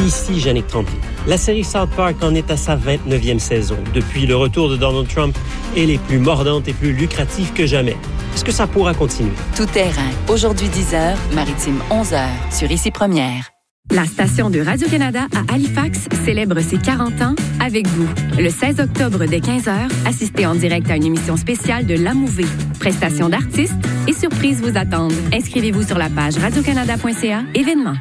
Ici Yannick Tremblay. La série South Park en est à sa 29e saison. Depuis le retour de Donald Trump, elle est plus mordante et plus lucrative que jamais. Est-ce que ça pourra continuer? Tout terrain. Aujourd'hui 10h, Maritime 11h, sur Ici Première. La station de Radio-Canada à Halifax célèbre ses 40 ans avec vous. Le 16 octobre dès 15h, assistez en direct à une émission spéciale de l'Amouvée. Prestations d'artistes et surprises vous attendent. Inscrivez-vous sur la page radiocanada.ca événements.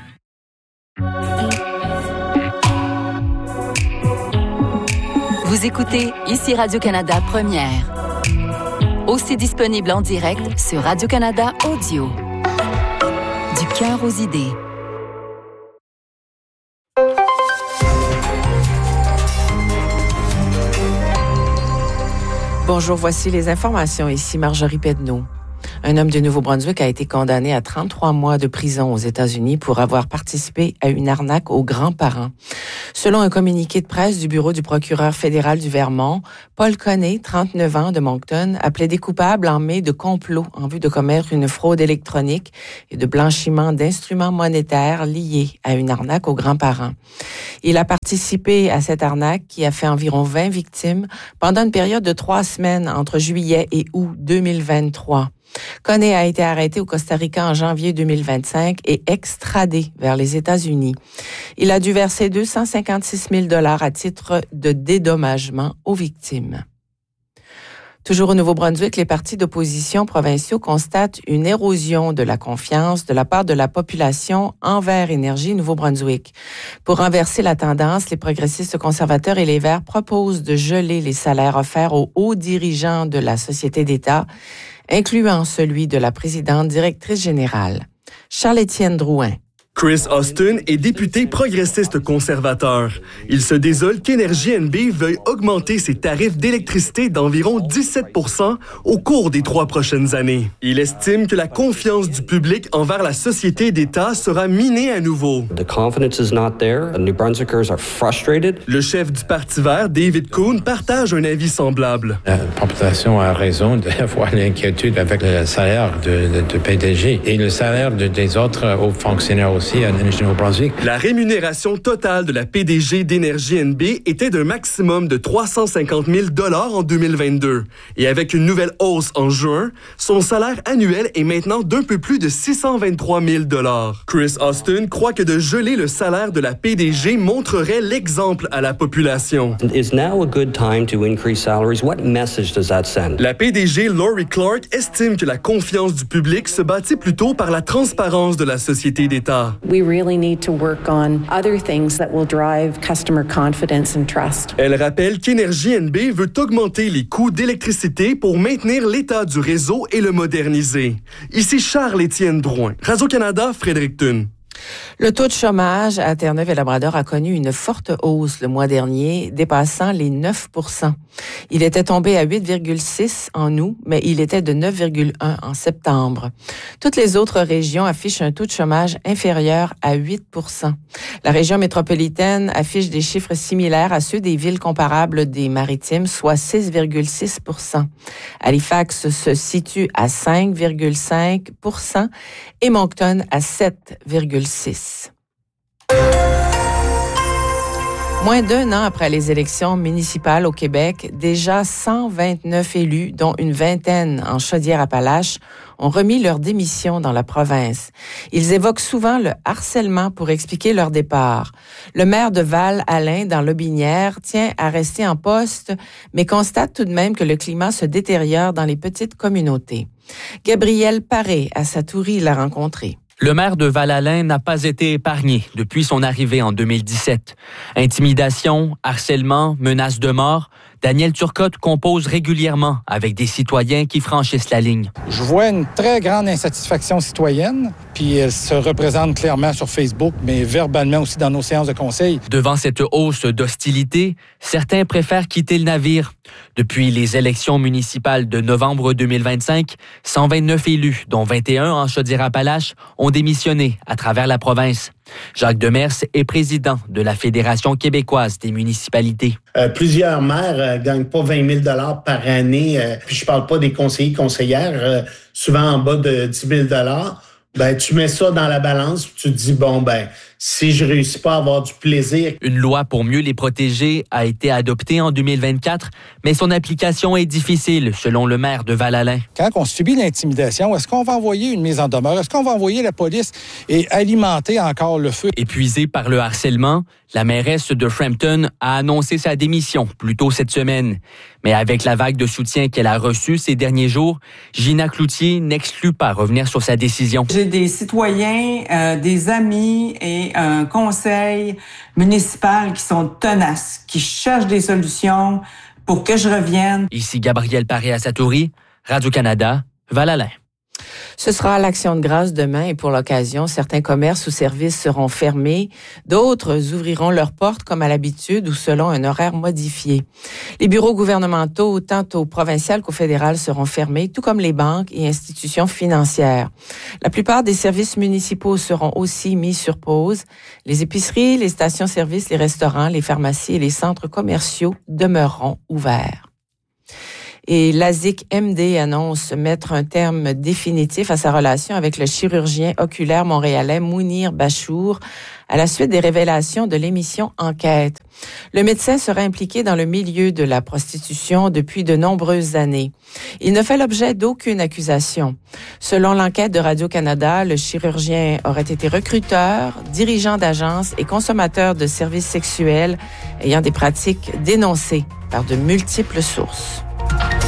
Vous écoutez Ici Radio-Canada Première. Aussi disponible en direct sur Radio-Canada Audio. Du cœur aux idées. Bonjour, voici les informations. Ici Marjorie Pedneau. Un homme du Nouveau-Brunswick a été condamné à 33 mois de prison aux États-Unis pour avoir participé à une arnaque aux grands-parents. Selon un communiqué de presse du bureau du procureur fédéral du Vermont, Paul Connet, 39 ans, de Moncton, a plaidé coupable en mai de complot en vue de commettre une fraude électronique et de blanchiment d'instruments monétaires liés à une arnaque aux grands-parents. Il a participé à cette arnaque qui a fait environ 20 victimes pendant une période de 3 semaines entre juillet et août 2023. Connet a été arrêté au Costa Rica en janvier 2025 et extradé vers les États-Unis. Il a dû verser 256 000 $ à titre de dédommagement aux victimes. Toujours au Nouveau-Brunswick, les partis d'opposition provinciaux constatent une érosion de la confiance de la part de la population envers Énergie Nouveau-Brunswick. Pour renverser la tendance, les progressistes conservateurs et les Verts proposent de geler les salaires offerts aux hauts dirigeants de la société d'État, incluant celui de la présidente directrice générale. Charles-Étienne Drouin. Chris Austin est député progressiste conservateur. Il se désole qu'Énergie NB veuille augmenter ses tarifs d'électricité d'environ 17 % au cours des 3 prochaines années. Il estime que la confiance du public envers la société d'État sera minée à nouveau. The confidence is not there. The New Brunswickers are frustrated. Le chef du Parti vert, David Coon, partage un avis semblable. La population a raison d'avoir l'inquiétude avec le salaire de PDG et le salaire des autres hauts fonctionnaires aussi. La rémunération totale de la PDG d'Énergie NB était d'un maximum de 350 000 $ en 2022. Et avec une nouvelle hausse en juin, son salaire annuel est maintenant d'un peu plus de 623 000 $. Chris Austin croit que de geler le salaire de la PDG montrerait l'exemple à la population. Is now a good time to increase salaries? What message does that send? La PDG Lori Clark estime que la confiance du public se bâtit plutôt par la transparence de la société d'État. We really need to work on other things that will drive customer confidence and trust. Elle rappelle qu'Énergie NB veut augmenter les coûts d'électricité pour maintenir l'état du réseau et le moderniser. Ici Charles-Étienne Drouin, Radio-Canada, Fredericton. Le taux de chômage à Terre-Neuve et Labrador a connu une forte hausse le mois dernier, dépassant les 9 %. Il était tombé à 8,6 en août, mais il était de 9,1 en septembre. Toutes les autres régions affichent un taux de chômage inférieur à 8 %. La région métropolitaine affiche des chiffres similaires à ceux des villes comparables des Maritimes, soit 6,6 %. Halifax se situe à 5,5 % et Moncton à 7,6 %. Moins d'1 an après les élections municipales au Québec, déjà 129 élus, dont une vingtaine en Chaudière-Appalaches, ont remis leur démission dans la province. Ils évoquent souvent le harcèlement pour expliquer leur départ. Le maire de Val-Alain, dans l'Aubinière, tient à rester en poste, mais constate tout de même que le climat se détériore dans les petites communautés. Gabriel Paré, à Satouri, l'a rencontré. Le maire de Val-Alain n'a pas été épargné depuis son arrivée en 2017. Intimidation, harcèlement, menaces de mort, Daniel Turcotte compose régulièrement avec des citoyens qui franchissent la ligne. Je vois une très grande insatisfaction citoyenne, puis elle se représente clairement sur Facebook, mais verbalement aussi dans nos séances de conseil. Devant cette hausse d'hostilité, certains préfèrent quitter le navire. Depuis les élections municipales de novembre 2025, 129 élus, dont 21 en Chaudière-Appalaches, ont démissionné à travers la province. Jacques Demers est président de la Fédération québécoise des municipalités. Plusieurs maires gagnent pas 20 000 $ par année. Puis je parle pas des conseillers, conseillères, souvent en bas de 10 000 $. Ben, tu mets ça dans la balance, tu te dis, bon, ben, si je réussis pas à avoir du plaisir. Une loi pour mieux les protéger a été adoptée en 2024, mais son application est difficile, selon le maire de Val-Alain. Quand on subit l'intimidation, est-ce qu'on va envoyer une mise en demeure? Est-ce qu'on va envoyer la police et alimenter encore le feu? Épuisée par le harcèlement, la mairesse de Frampton a annoncé sa démission plus tôt cette semaine. Mais avec la vague de soutien qu'elle a reçue ces derniers jours, Gina Cloutier n'exclut pas revenir sur sa décision. J'ai des citoyens, des amis et un conseil municipal qui sont tenaces, qui cherchent des solutions pour que je revienne. Ici Gabriel Paré-Asatouri, Radio-Canada, Val-Alain. Ce sera l'Action de grâce demain et pour l'occasion, certains commerces ou services seront fermés. D'autres ouvriront leurs portes comme à l'habitude ou selon un horaire modifié. Les bureaux gouvernementaux, tant au provincial qu'au fédéral, seront fermés, tout comme les banques et institutions financières. La plupart des services municipaux seront aussi mis sur pause. Les épiceries, les stations-service, les restaurants, les pharmacies et les centres commerciaux demeureront ouverts. Et l'ASIC MD annonce mettre un terme définitif à sa relation avec le chirurgien oculaire montréalais Mounir Bachour à la suite des révélations de l'émission Enquête. Le médecin sera impliqué dans le milieu de la prostitution depuis de nombreuses années. Il ne fait l'objet d'aucune accusation. Selon l'enquête de Radio-Canada, le chirurgien aurait été recruteur, dirigeant d'agence et consommateur de services sexuels ayant des pratiques dénoncées par de multiples sources.